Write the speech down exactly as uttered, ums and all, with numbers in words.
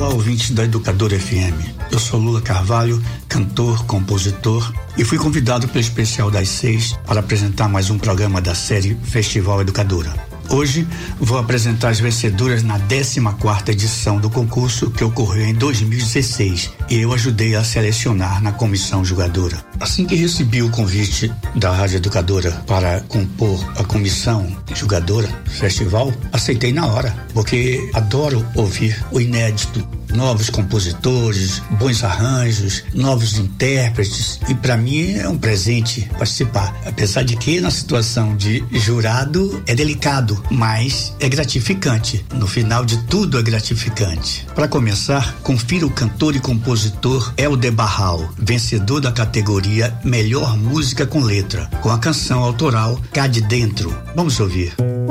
ouvintes da Educadora F M. Eu sou Lula Carvalho, cantor, compositor, e fui convidado pelo Especial das Seis para apresentar mais um programa da série Festival Educadora. Hoje vou apresentar as vencedoras na décima quarta edição do concurso que ocorreu em dois mil e dezesseis e eu ajudei a selecionar na comissão julgadora. Assim que recebi o convite da Rádio Educadora para compor a comissão julgadora do festival, aceitei na hora, porque adoro ouvir o inédito. Novos compositores, bons arranjos, novos intérpretes, e para mim é um presente participar. Apesar de que na situação de jurado é delicado, mas é gratificante. No final de tudo é gratificante. Para começar, confira o cantor e compositor Helder Barral, vencedor da categoria Melhor Música com Letra, com a canção autoral Cá de Dentro. Vamos ouvir.